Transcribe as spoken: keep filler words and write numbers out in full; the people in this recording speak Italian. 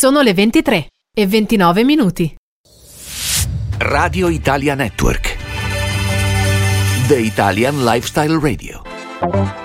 Sono le ventitré e ventinove minuti. Radio Italia Network. The Italian Lifestyle Radio.